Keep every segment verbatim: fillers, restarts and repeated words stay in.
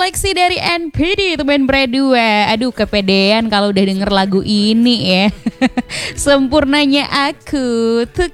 koleksi dari N P D teman berdua. Aduh kepedean kalau udah denger lagu ini ya. Sempurnanya aku untuk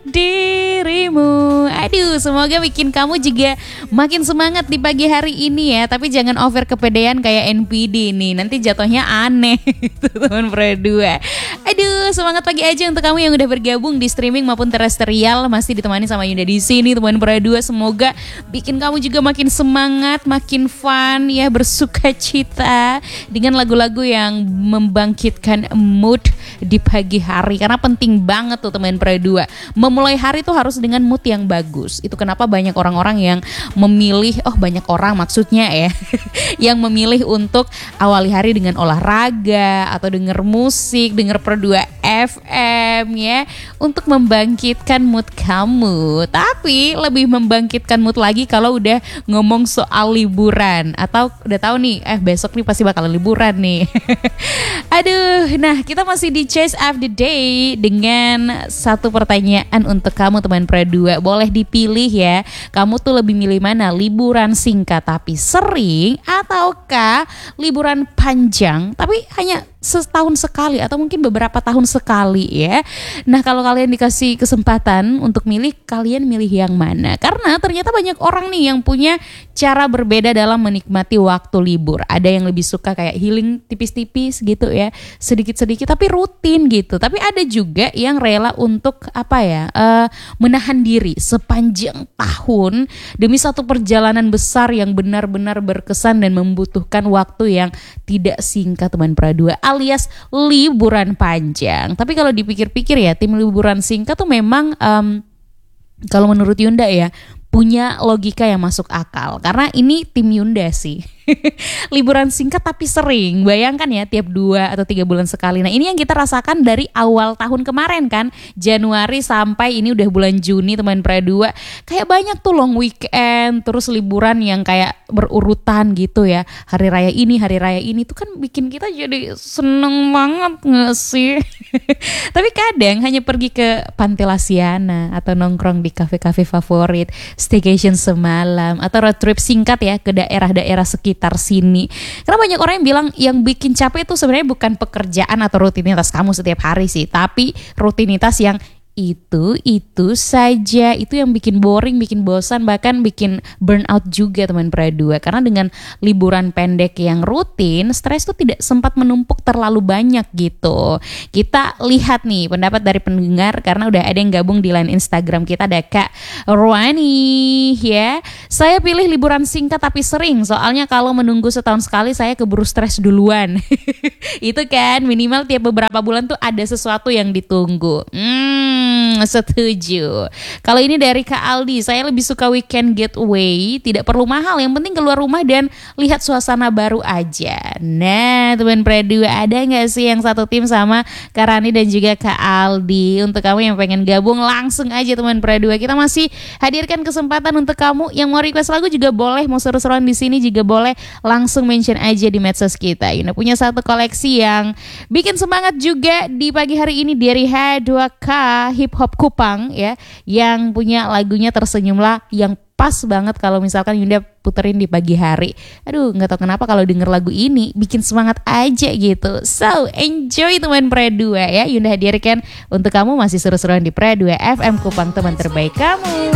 dirimu. Aduh semoga bikin kamu juga makin semangat di pagi hari ini ya. Tapi jangan over kepedean kayak N P D nih, nanti jatuhnya aneh teman berdua. Aduh semangat pagi aja untuk kamu yang udah bergabung di streaming maupun terestrial. Masih ditemani sama Yunda di sini teman berdua. Semoga bikin kamu juga makin semangat, makin fun ya, bersuka cita dengan lagu-lagu yang membangkitkan mood di pagi hari. Karena penting banget tuh teman berdua, memulai hari tuh harus dengan mood yang bagus. Itu kenapa banyak orang-orang yang memilih, oh banyak orang maksudnya ya yang memilih untuk awali hari dengan olahraga atau denger musik, denger Perdua F M ya, untuk membangkitkan mood kamu. Tapi lebih membangkitkan mood lagi kalau udah ngomong soal liburan atau udah tahu nih, eh besok nih pasti bakal liburan nih. Aduh, nah kita masih di Chase of the Day dengan satu pertanyaan untuk kamu teman Perdua. Boleh dipilih ya, kamu tuh lebih milih mana? Liburan singkat tapi sering, ataukah liburan panjang tapi hanya setahun sekali atau mungkin beberapa tahun sekali ya. Nah kalau kalian dikasih kesempatan untuk milih, kalian milih yang mana? Karena ternyata banyak orang nih yang punya cara berbeda dalam menikmati waktu libur. Ada yang lebih suka kayak healing tipis-tipis gitu ya, sedikit-sedikit tapi rutin gitu. Tapi ada juga yang rela untuk apa ya, uh, menahan diri sepanjang tahun demi satu perjalanan besar yang benar-benar berkesan dan membutuhkan waktu yang tidak singkat teman Perdua, alias liburan panjang. Tapi kalau dipikir-pikir ya, tim liburan singkat tuh memang um, kalau menurut Yunda ya punya logika yang masuk akal. Karena ini tim Yunda sih. Liburan singkat tapi sering. Bayangkan ya, tiap dua atau tiga bulan sekali. Nah ini yang kita rasakan dari awal tahun kemarin kan, Januari sampai ini udah bulan Juni teman Perdua. Kayak banyak tuh long weekend, terus liburan yang kayak berurutan gitu ya. Hari raya ini, hari raya ini tuh kan bikin kita jadi seneng banget gak sih? Tapi kadang hanya pergi ke Pantai Lasiana atau nongkrong di kafe-kafe favorit, staycation semalam, atau road trip singkat ya ke daerah-daerah sekitar sini. Karena banyak orang yang bilang yang bikin capek itu sebenarnya bukan pekerjaan atau rutinitas kamu setiap hari sih, tapi rutinitas yang itu itu saja, itu yang bikin boring, bikin bosan, bahkan bikin burnout juga teman Perdua. Karena dengan liburan pendek yang rutin, stres tuh tidak sempat menumpuk terlalu banyak gitu. Kita lihat nih pendapat dari pendengar, karena udah ada yang gabung di line Instagram kita, ada Kak Ruani ya. Saya pilih liburan singkat tapi sering, soalnya kalau menunggu setahun sekali saya keburu stres duluan. Itu kan minimal tiap beberapa bulan tuh ada sesuatu yang ditunggu. Hmm Hmm, setuju. Kalau ini dari Kak Aldi, saya lebih suka weekend getaway, tidak perlu mahal, yang penting keluar rumah dan lihat suasana baru aja. Nah teman Perdua, ada gak sih yang satu tim sama Kak Rani dan juga Kak Aldi? Untuk kamu yang pengen gabung langsung aja teman Perdua, kita masih hadirkan kesempatan untuk kamu yang mau request lagu juga boleh, mau seru-seruan di sini juga boleh, langsung mention aja di medsos kita. Yuna punya satu koleksi yang bikin semangat juga di pagi hari ini dari H dua K Hip Hop Kupang ya, yang punya lagunya Tersenyumlah, yang pas banget kalau misalkan Yunda puterin di pagi hari. Aduh nggak tahu kenapa kalau denger lagu ini bikin semangat aja gitu. So enjoy teman Perdua ya, Yunda hadirkan untuk kamu masih seru-seruan di Perdua F M Kupang, teman terbaik kamu.